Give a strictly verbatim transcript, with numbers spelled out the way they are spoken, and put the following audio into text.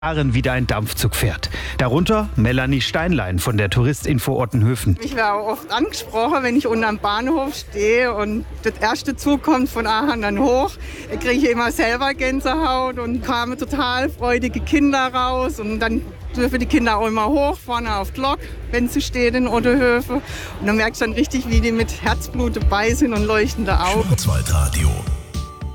wieder ein Dampfzug fährt. Darunter Melanie Steinlein von der Touristinfo Ottenhöfen. Ich werde oft angesprochen, wenn ich unten am Bahnhof stehe und der erste Zug kommt von Aachen dann hoch. Da kriege ich immer selber Gänsehaut und kamen total freudige Kinder raus. Und dann dürfen die Kinder auch immer hoch, vorne auf die Lok, wenn sie steht in Ottenhöfen. Und dann merkst du dann richtig, wie die mit Herzblut dabei sind und leuchtende Augen. Schwarzwaldradio.